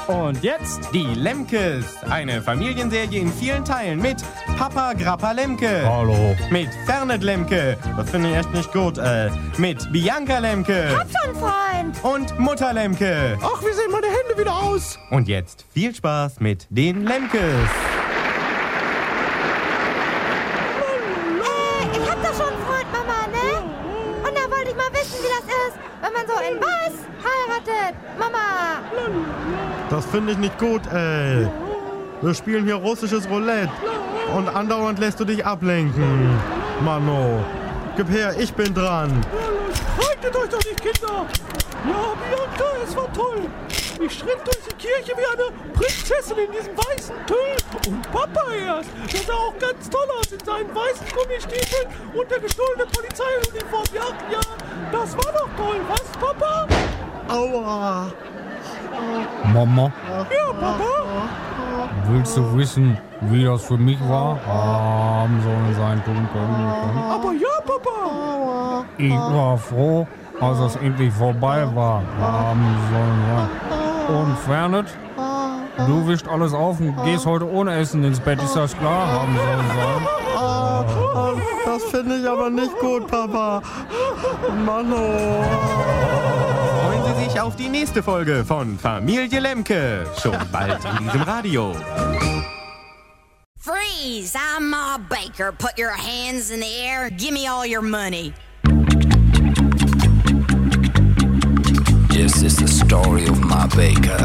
Und jetzt die Lemkes. Eine Familienserie in vielen Teilen mit Papa Grappa Lemke. Hallo. Mit Fernet Lemke. Das finde ich echt nicht gut. Mit Bianca Lemke. Hab schon Freund. Und Mutter Lemke. Ach, wie sehen meine Hände wieder aus? Und jetzt viel Spaß mit den Lemkes. Ich hab doch schon einen Freund, Mama, ne? Und da wollte ich mal wissen, wie das ist, wenn man so in was heiratet. Mama. Das finde ich nicht gut, ey. Wir spielen hier russisches Roulette. Und andauernd lässt du dich ablenken. Mano. Gib her, ich bin dran. Haltet euch doch nicht, Kinder! Ja, Bianca, es war toll! Ich schritt durch die Kirche wie eine Prinzessin in diesem weißen Tüll. Und Papa erst, der sah auch ganz toll aus in seinen weißen Gummistiefeln und der gestohlenen Polizeiuniform. Ja, das war doch toll, was, Papa? Aua. Mama, Ja, Papa? willst du wissen, wie das für mich war? Haben sollen sein tun können. Aber ja, Papa! Ich war froh, als es endlich vorbei war. Haben sollen sein. Und Fernet, du wischst alles auf und gehst heute ohne Essen ins Bett. Ist das klar? Haben sollen sein. Das finde ich aber nicht gut, Papa. Mano. Freuen Sie sich auf die nächste Folge von Familie Lemke. Schon bald in diesem Radio. Freeze! I'm Ma Baker. Put your hands in the air. Give me all your money. This is the story of Ma Baker.